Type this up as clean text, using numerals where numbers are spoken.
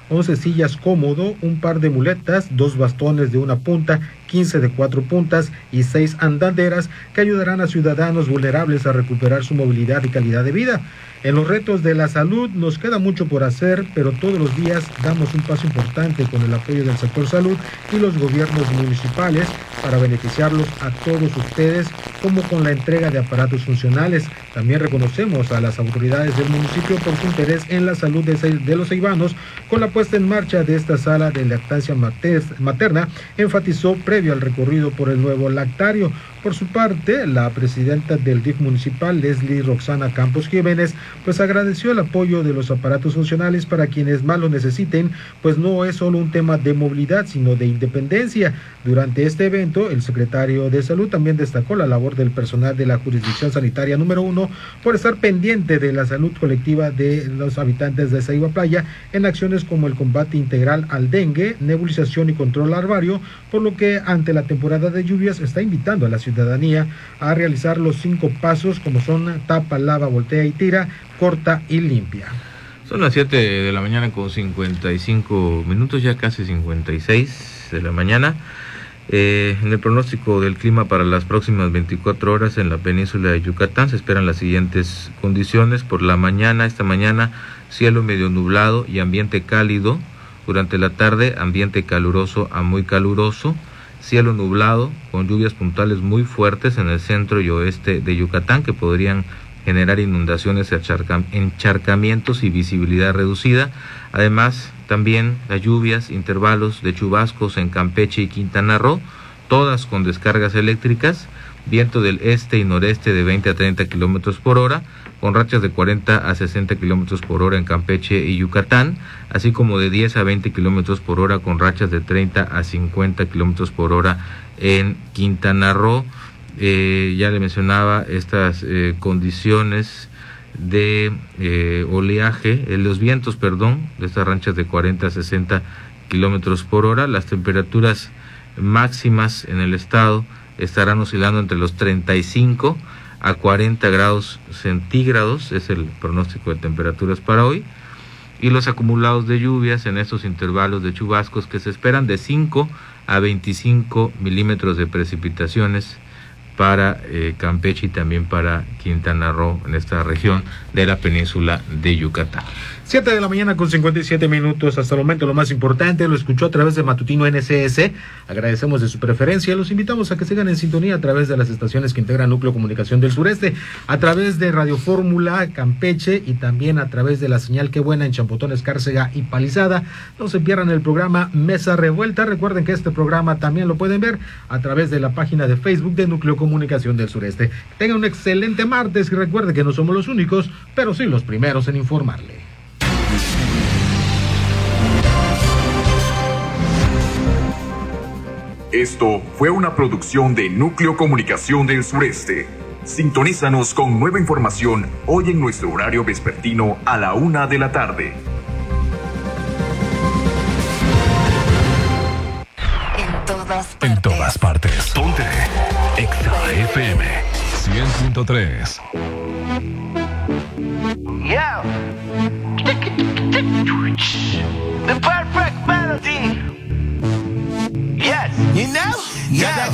11 sillas cómodo, un par de muletas, 2 bastones de una punta, 15 de 4 puntas y 6 andaderas que ayudarán a ciudadanos vulnerables a recuperar su movilidad y calidad de vida. En los retos de la salud nos queda mucho por hacer, pero todos los días damos un paso importante con el apoyo del sector salud y los gobiernos municipales para beneficiarlos a todos ustedes, como con la entrega de aparatos funcionales. También reconocemos a las autoridades del municipio por su interés en la salud de los ceibanos con la puesta en marcha de esta sala de lactancia materna, enfatizó previo al recorrido por el nuevo lactario. Por su parte, la presidenta del DIF municipal, Leslie Roxana Campos Jiménez, pues agradeció el apoyo de los aparatos funcionales para quienes más lo necesiten, pues no es solo un tema de movilidad, sino de independencia. Durante este evento, el secretario de Salud también destacó la labor del personal de la Jurisdicción Sanitaria número 1 por estar pendiente de la salud colectiva de los habitantes de Ceiba Playa en acciones como el combate integral al dengue, nebulización y control larvario, por lo que ante la temporada de lluvias está invitando a la ciudadanía a realizar los 5 pasos como son tapa, lava, voltea y tira, corta y limpia. Son las 7 de la mañana con 55 minutos, ya casi 56 de la mañana. En el pronóstico del clima para las próximas 24 horas en la península de Yucatán se esperan las siguientes condiciones. Por la mañana, esta mañana, cielo medio nublado y ambiente cálido. Durante la tarde, ambiente caluroso a muy caluroso. Cielo nublado con lluvias puntuales muy fuertes en el centro y oeste de Yucatán que podrían generar inundaciones, encharcamientos y visibilidad reducida. Además, también las lluvias, intervalos de chubascos en Campeche y Quintana Roo, todas con descargas eléctricas, viento del este y noreste de 20 a 30 kilómetros por hora, con rachas de 40 a 60 kilómetros por hora en Campeche y Yucatán, así como de 10 a 20 kilómetros por hora con rachas de 30 a 50 kilómetros por hora en Quintana Roo. Ya le mencionaba estas condiciones de oleaje, los vientos, de estas rachas de 40 a 60 kilómetros por hora. Las temperaturas máximas en el estado estarán oscilando entre los 35 a 40 grados centígrados, es el pronóstico de temperaturas para hoy, y los acumulados de lluvias en estos intervalos de chubascos que se esperan de 5 a 25 milímetros de precipitaciones para Campeche y también para Quintana Roo en esta región de la península de Yucatán. 7 de la mañana con 57 minutos. Hasta el momento lo más importante lo escuchó a través de Matutino NCS. Agradecemos de su preferencia. Los invitamos a que sigan en sintonía a través de las estaciones que integran Núcleo Comunicación del Sureste, a través de Radio Fórmula Campeche y también a través de la señal Qué Buena en Champotón, Escárcega y Palizada. No se pierdan el programa Mesa Revuelta. Recuerden que este programa también lo pueden ver a través de la página de Facebook de Núcleo Comunicación del Sureste. Tengan un excelente martes y recuerden que no somos los únicos, pero sí los primeros en informarle. Esto fue una producción de Núcleo Comunicación del Sureste. Sintonízanos con nueva información hoy en nuestro horario vespertino a la 1 de la tarde. En todas partes. Ponte Exa FM 100.3. Yo, the perfect melody. Yes, you know, yeah.